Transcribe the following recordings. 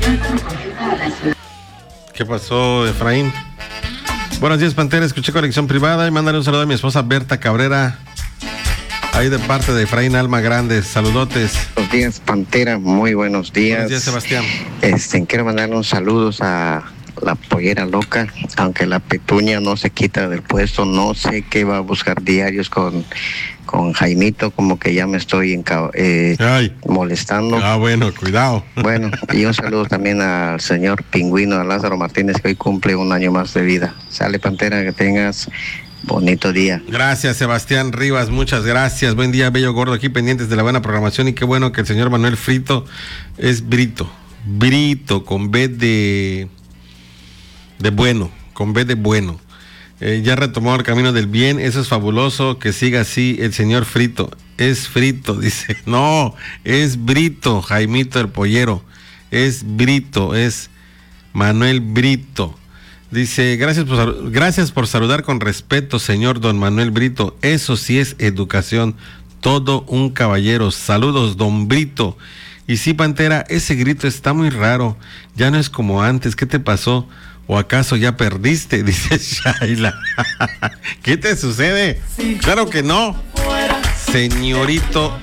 ¿Qué pasó, Efraín? Buenos días, Pantera. Escuché Conexión Privada y mándale un saludo a mi esposa Berta Cabrera. Ahí de parte de Efraín Alma Grande. Saludotes. Buenos días, Pantera. Muy buenos días. Buenos días, Sebastián. Quiero mandarle un saludo a la pollera loca, aunque la Petunia no se quita del puesto. No sé qué va a buscar diarios con Jaimito, como que ya me estoy molestando. Bueno, cuidado. Bueno, y un saludo también al señor Pingüino, a Lázaro Martínez, que hoy cumple un año más de vida. Sale, Pantera, que tengas bonito día. Gracias, Sebastián Rivas, muchas gracias. Buen día, bello gordo, aquí pendientes de la buena programación, y qué bueno que el señor Manuel Frito es Brito con B de bueno, con B de bueno. Ya retomó el camino del bien, eso es fabuloso, que siga así el señor Frito. Es Frito, dice. No, es Brito, Jaimito el pollero. Es Brito, es Manuel Brito. Dice, gracias por saludar con respeto, señor don Manuel Brito. Eso sí es educación, todo un caballero. Saludos, don Brito. Y sí, Pantera, ese grito está muy raro. Ya no es como antes. ¿Qué te pasó? ¿O acaso ya perdiste? Dice Shaila. ¿Qué te sucede? Claro que no. Señorito,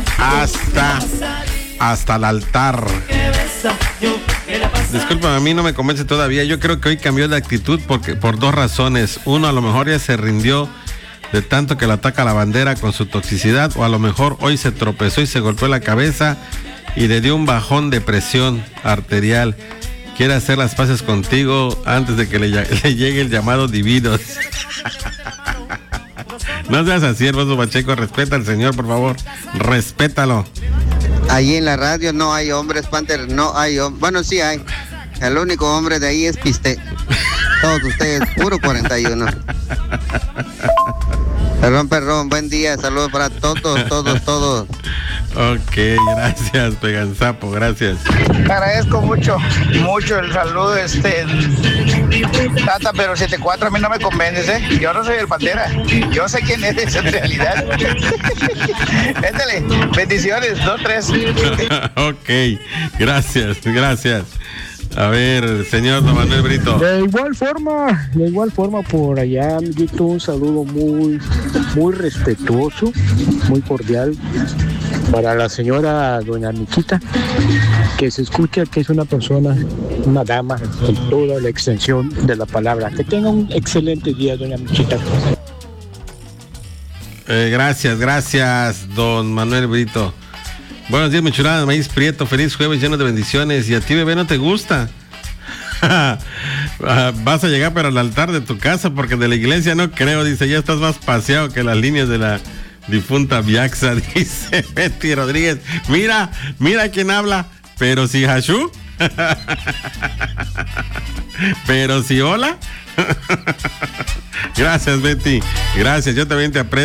hasta el altar. Discúlpame, a mí no me convence todavía. Yo creo que hoy cambió de actitud por dos razones. Uno, a lo mejor ya se rindió de tanto que le ataca la bandera con su toxicidad, o a lo mejor hoy se tropezó y se golpeó la cabeza y le dio un bajón de presión arterial. Quiere hacer las paces contigo antes de que le llegue el llamado divino. No seas así, hermoso Pacheco, respeta al señor, por favor, respétalo. Ahí en la radio no hay hombres, Panther, no hay hombres. Bueno, sí hay. El único hombre de ahí es Piste. Todos ustedes, puro 41. Perrón, buen día, saludos para todos. Ok, gracias, Peganzapo, gracias. Te agradezco mucho el saludo, Tata, pero 74 a mí no me convences, Yo no soy el Pantera, yo sé quién eres en realidad. Véndele, bendiciones, 2-3. Ok, gracias. A ver, señor don Manuel Brito. De igual forma por allá, amiguito, un saludo muy respetuoso, muy cordial para la señora doña Miquita, que se escucha que es una persona, una dama, con toda la extensión de la palabra. Que tenga un excelente día, doña Miquita. Gracias, don Manuel Brito. Buenos días, mi chulada de maíz prieto. Feliz jueves lleno de bendiciones. Y a ti, bebé, ¿no te gusta? Vas a llegar para el altar de tu casa, porque de la iglesia no creo. Dice, ya estás más paseado que las líneas de la difunta Viaxa. Dice Betty Rodríguez. Mira quién habla. Pero si Hashu. Pero si hola. Gracias, Betty. Gracias, yo también te aprecio.